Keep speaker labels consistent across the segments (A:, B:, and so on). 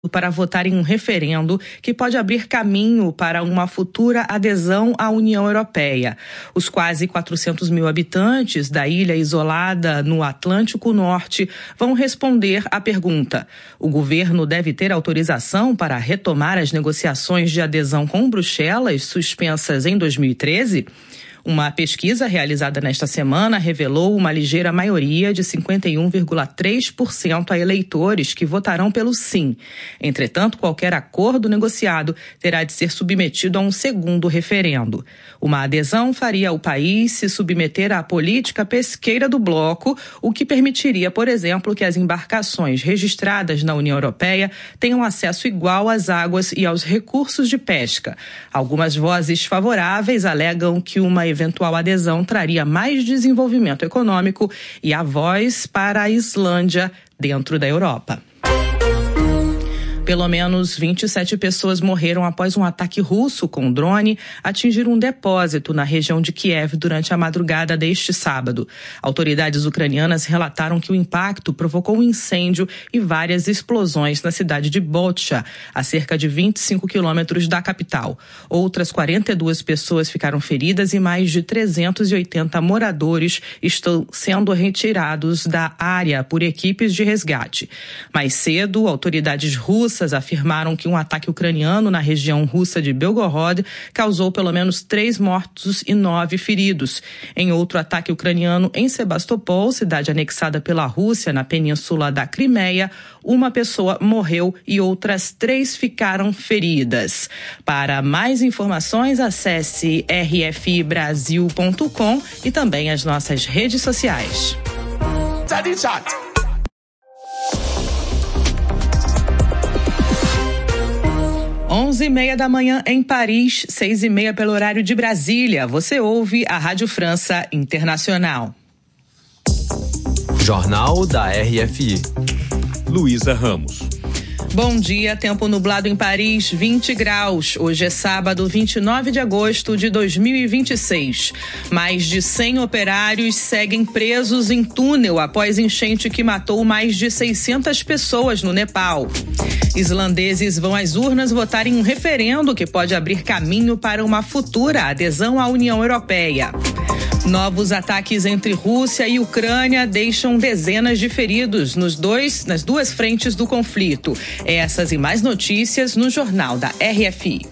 A: para votar em um referendo que pode abrir caminho para uma futura adesão à União Europeia. Os quase 400 mil habitantes da ilha isolada no Atlântico Norte vão responder à pergunta: o governo deve ter autorização para retomar as negociações de adesão com Bruxelas, suspensas em 2013? Uma pesquisa realizada nesta semana revelou uma ligeira maioria de 51,3% a eleitores que votarão pelo sim. Entretanto, qualquer acordo negociado terá de ser submetido a um segundo referendo. Uma adesão faria o país se submeter à política pesqueira do bloco, o que permitiria, por exemplo, que as embarcações registradas na União Europeia tenham acesso igual às águas e aos recursos de pesca. Algumas vozes favoráveis alegam que uma eventual adesão traria mais desenvolvimento econômico e a voz para a Islândia dentro da Europa. Pelo menos 27 pessoas morreram após um ataque russo com drone atingir um depósito na região de Kiev durante a madrugada deste sábado. Autoridades ucranianas relataram que o impacto provocou um incêndio e várias explosões na cidade de Bucha, a cerca de 25 quilômetros da capital. Outras 42 pessoas ficaram feridas e mais de 380 moradores estão sendo retirados da área por equipes de resgate. Mais cedo, autoridades russas afirmaram que um ataque ucraniano na região russa de Belgorod causou pelo menos 3 mortos e 9 feridos. Em outro ataque ucraniano em Sebastopol, cidade anexada pela Rússia na península da Crimeia, uma pessoa morreu e outras 3 ficaram feridas. Para mais informações, acesse rfibrasil.com e também as nossas redes sociais. 11h30 da manhã em Paris, 6h30 pelo horário de Brasília. Você ouve a Rádio França Internacional.
B: Jornal da RFI. Luísa Ramos.
A: Bom dia, tempo nublado em Paris, 20 graus. Hoje é sábado, 29 de agosto de 2026. Mais de 100 operários seguem presos em túnel após enchente que matou mais de 600 pessoas no Nepal. Islandeses vão às urnas votar em um referendo que pode abrir caminho para uma futura adesão à União Europeia. Novos ataques entre Rússia e Ucrânia deixam dezenas de feridos nas duas frentes do conflito. Essas e mais notícias no Jornal da RFI.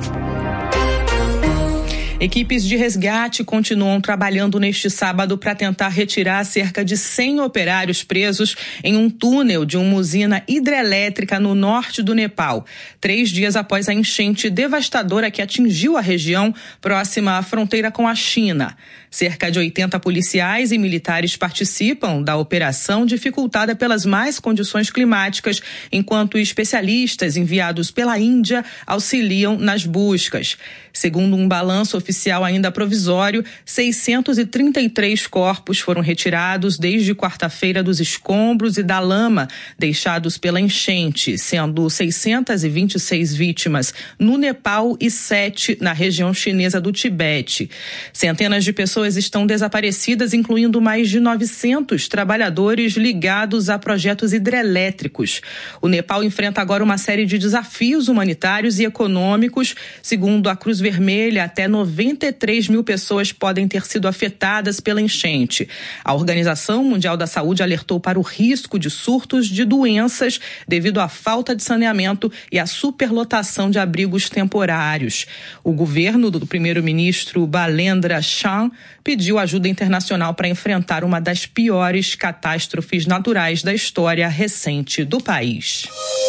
A: Equipes de resgate continuam trabalhando neste sábado para tentar retirar cerca de 100 operários presos em um túnel de uma usina hidrelétrica no norte do Nepal, 3 dias após a enchente devastadora que atingiu a região próxima à fronteira com a China. Cerca de 80 policiais e militares participam da operação dificultada pelas más condições climáticas, enquanto especialistas enviados pela Índia auxiliam nas buscas. Segundo um balanço oficial ainda provisório, 633 corpos foram retirados desde quarta-feira dos escombros e da lama deixados pela enchente, sendo 626 vítimas no Nepal e 7 na região chinesa do Tibete. Centenas de pessoas estão desaparecidas, incluindo mais de 900 trabalhadores ligados a projetos hidrelétricos. O Nepal enfrenta agora uma série de desafios humanitários e econômicos. Segundo a Cruz Vermelha, até 93 mil pessoas podem ter sido afetadas pela enchente. A Organização Mundial da Saúde alertou para o risco de surtos de doenças devido à falta de saneamento e à superlotação de abrigos temporários. O governo do primeiro-ministro Balendra Shah pediu ajuda internacional para enfrentar uma das piores catástrofes naturais da história recente do país.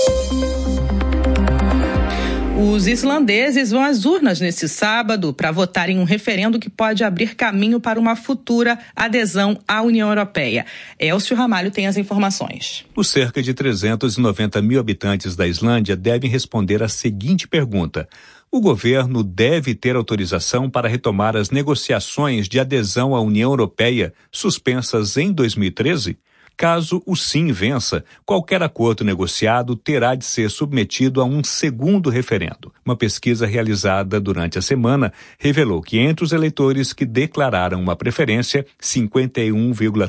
A: Os islandeses vão às urnas nesse sábado para votar em um referendo que pode abrir caminho para uma futura adesão à União Europeia. Elcio Ramalho tem as informações.
C: Os cerca de 390 mil habitantes da Islândia devem responder a seguinte pergunta: o governo deve ter autorização para retomar as negociações de adesão à União Europeia suspensas em 2013? Caso o sim vença, qualquer acordo negociado terá de ser submetido a um segundo referendo. Uma pesquisa realizada durante a semana revelou que entre os eleitores que declararam uma preferência,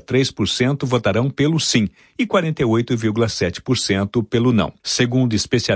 C: 51,3% votarão pelo sim e 48,7% pelo não. Segundo especialistas,